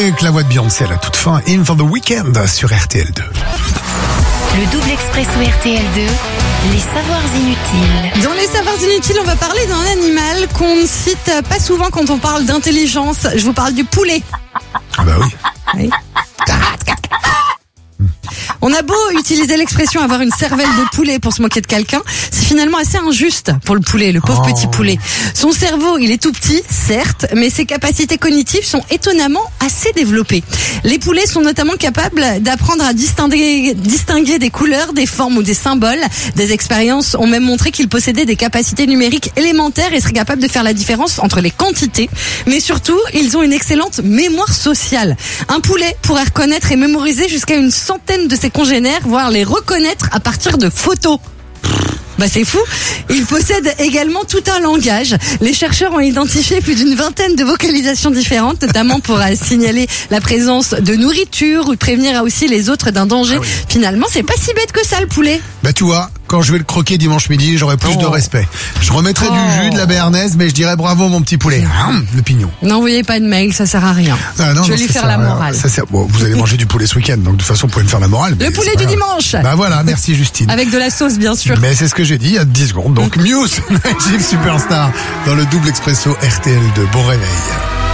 avec la voix de Beyoncé à la toute fin. In for the Weekend sur RTL2. Le double expresso RTL2, les savoirs inutiles. Dans les savoirs inutiles, on va parler d'un animal qu'on ne cite pas souvent quand on parle d'intelligence. Je vous parle du poulet. Ah bah oui. Oui. On a beau utiliser l'expression avoir une cervelle de poulet pour se moquer de quelqu'un, c'est finalement assez injuste pour le poulet, le pauvre petit poulet. Son cerveau, il est tout petit, certes, mais ses capacités cognitives sont étonnamment assez développées. Les poulets sont notamment capables d'apprendre à distinguer des couleurs, des formes ou des symboles. Des expériences ont même montré qu'ils possédaient des capacités numériques élémentaires et seraient capables de faire la différence entre les quantités. Mais surtout, ils ont une excellente mémoire sociale. Un poulet pourrait reconnaître et mémoriser jusqu'à une centaine de ses congénères, voire les reconnaître à partir de photos. Bah c'est fou. Il possède également tout un langage. Les chercheurs ont identifié plus d'une vingtaine de vocalisations différentes, notamment pour signaler la présence de nourriture ou prévenir aussi les autres d'un danger. Ah oui. Finalement, c'est pas si bête que ça le poulet. Bah tu vois, quand je vais le croquer dimanche midi, j'aurai plus de respect. Je remettrai du jus, de la béarnaise, mais je dirais bravo mon petit poulet. Le pignon. N'envoyez pas de mail, ça sert à rien. Ah, non, je vais non, lui ça faire sert la à rien. morale. Bon, vous allez manger du poulet ce week-end, donc de toute façon vous pouvez me faire la morale. Le poulet du dimanche. Bah voilà, merci Justine. Avec de la sauce, bien sûr. Mais c'est ce que j'ai dit il y a 10 secondes. Donc Muse, Magic Superstar dans le double expresso RTL2. Bon réveil.